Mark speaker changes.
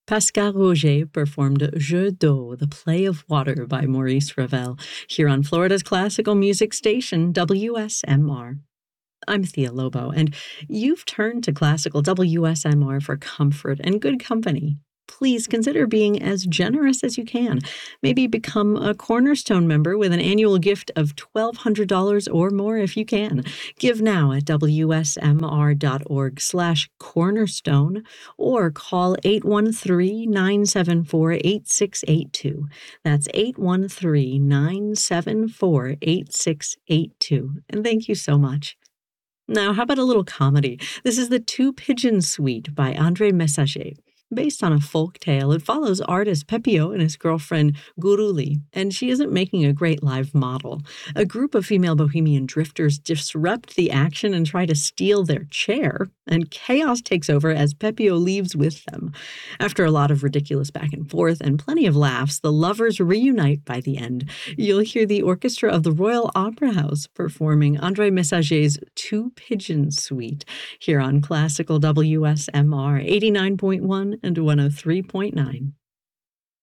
Speaker 1: Pascal Roger performed Jeu d'eau, the play of water by Maurice Ravel, here on Florida's classical music station, WSMR. I'm Thea Lobo, and you've turned to classical WSMR for comfort and good company. Please consider being as generous as you can. Maybe become a Cornerstone member with an annual gift of $1,200 or more if you can. Give now at wsmr.org/cornerstone or call 813-974-8682. That's 813-974-8682. And thank you so much. Now, how about a little comedy? This is The Two Pigeons Suite by André Messager. Based on a folk tale, it follows artist Pepio and his girlfriend Guruli, and she isn't making a great live model. A group of female bohemian drifters disrupt the action and try to steal their chair, and chaos takes over as Pepio leaves with them. After a lot of ridiculous back and forth and plenty of laughs, the lovers reunite by the end. You'll hear the orchestra of the Royal Opera House performing André Messager's Two Pigeons Suite here on Classical WSMR 89.1 and 103.9.